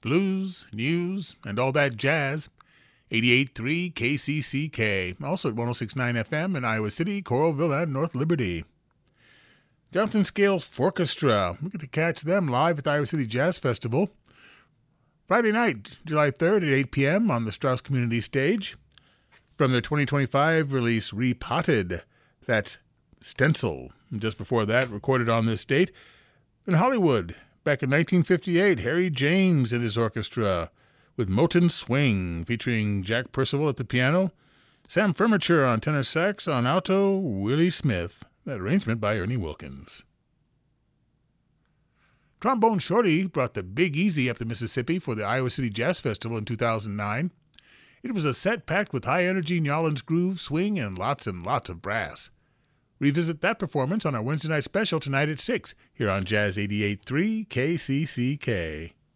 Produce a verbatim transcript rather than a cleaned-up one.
blues, news, and all that jazz. eighty-eight point three K C C K, also at one oh six point nine F M in Iowa City, Coralville, and North Liberty. Jonathan Scales Forchestra. We get to catch them live at the Iowa City Jazz Festival Friday night, July third at eight p.m. on the Strauss Community Stage. From their twenty twenty-five release, Repotted. That's Stencil. And just before that, recorded on this date. In Hollywood, back in nineteen fifty-eight, Harry James and his orchestra with Moten Swing, featuring Jack Percival at the piano, Sam Furniture on tenor sax, on alto, Willie Smith. That arrangement by Ernie Wilkins. Trombone Shorty brought the Big Easy up the Mississippi for the Iowa City Jazz Festival in two thousand nine. It was a set packed with high-energy New Orleans groove, swing, and lots and lots of brass. Revisit that performance on our Wednesday night special tonight at six here on Jazz eighty-eight point three K C C K.